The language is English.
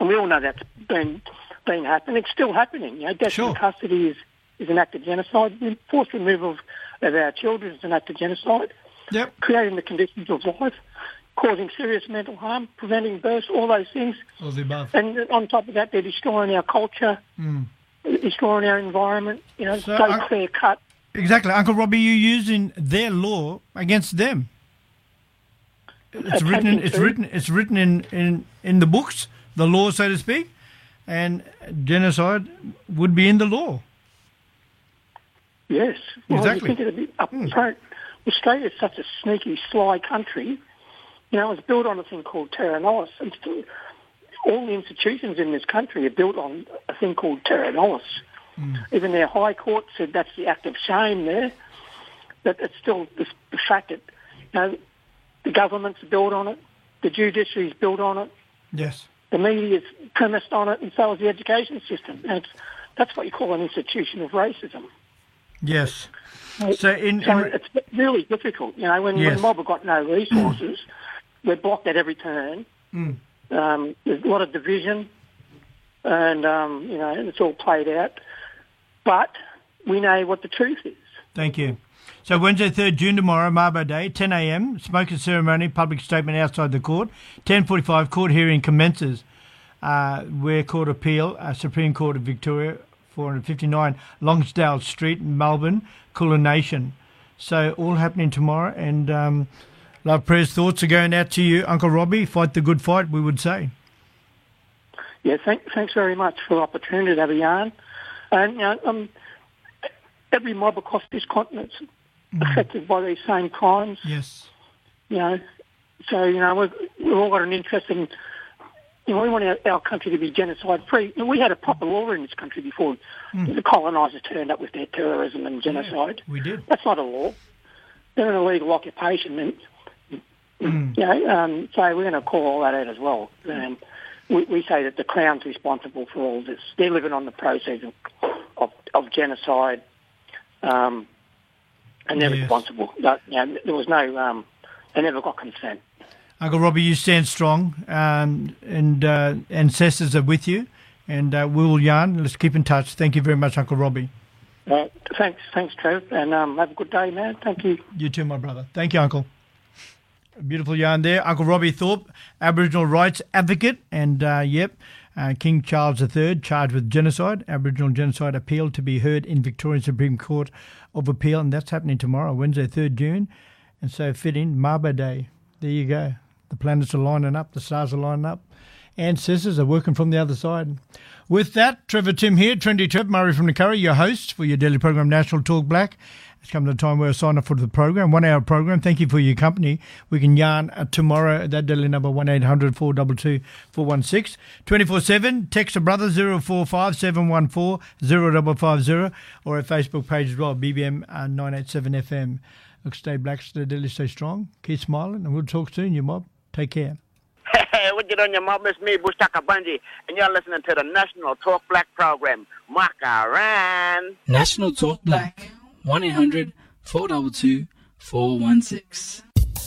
we all know that's been happening. It's still happening. Death in custody is an act of genocide. The forced removal of our children is an act of genocide. Yep. Creating the conditions of life, causing serious mental harm, preventing births, all those things. All the above. And on top of that, they're destroying our culture, destroying our environment. So clear cut. Exactly, Uncle Robbie. You're using their law against them. It's written in the books, the law, so to speak, and genocide would be in the law. Yes, exactly. You think it'd be up front. Australia is such a sneaky, sly country. It was built on a thing called terra nullius. And all the institutions in this country are built on a thing called terra nullius. Even their high court said that's the act of shame there. But it's still the fact that the government's built on it, the judiciary's built on it. Yes. The media's premised on it, and so is the education system. And that's what you call an institution of racism. Yes. So it's really difficult. When mob have got no resources, we're blocked at every turn. There's a lot of division, and it's all played out. But we know what the truth is. Thank you. So Wednesday, 3rd June tomorrow, Mabo Day, 10 a.m, smoking ceremony, public statement outside the court. 10:45, court hearing commences. Where court appeal, Supreme Court of Victoria, 459 Longsdale Street, Melbourne, Kulin Nation. So all happening tomorrow, and love, prayers, thoughts are going out to you, Uncle Robbie. Fight the good fight, we would say. Yeah, thanks very much for the opportunity to have a yarn. And every mob across this continent's affected by these same crimes. Yes. So we've all got an interest in. We want our country to be genocide-free. We had a proper law in this country before the colonisers turned up with their terrorism and genocide. Yeah, we did. That's not a law. They're an illegal occupation. So we're going to call all that out as well. We say that the Crown's responsible for all this. They're living on the proceeds of genocide, and they're responsible. But, there was no... they never got consent. Uncle Robbie, you stand strong, and ancestors are with you, and we will yarn. Let's keep in touch. Thank you very much, Uncle Robbie. Thanks, Trev, and have a good day, man. Thank you. You too, my brother. Thank you, Uncle. A beautiful yarn there. Uncle Robbie Thorpe, Aboriginal rights advocate, and King Charles III, charged with genocide, Aboriginal genocide appeal to be heard in Victorian Supreme Court of Appeal, and that's happening tomorrow, Wednesday, 3rd June, and so fitting, Mabo Day. There you go. The planets are lining up, the stars are lining up, ancestors are working from the other side. With that, Trevor Tim here, Trendy Trev, Murray from the Curry, your host for your daily program, National Talk Black. It's come to the time where I sign up for the program, 1 hour program. Thank you for your company. We can yarn tomorrow at that daily number, 1800 422 416. 24/7, text a brother 045 714 0550, or our Facebook page as well, BBM 987 FM. Look, stay black, stay deadly, stay strong. Keep smiling, and we'll talk soon, you mob. Take care. Hey, what you doing, your mob? It's me, Bushtaka Bunji, and you're listening to the National Talk Black program. Makaran. National Talk Black, 1800 422 416.